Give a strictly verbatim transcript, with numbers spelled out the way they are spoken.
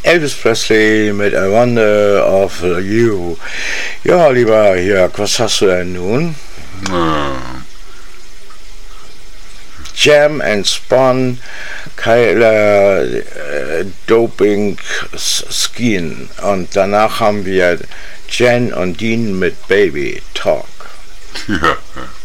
Elvis Presley mit A Wonder of You. Ja, lieber Jörg, was hast du denn nun? Ah. Jam and Spawn, Kyler, äh, Doping, Skin. Und danach haben wir Jen und Dean mit Baby Talk. Ja.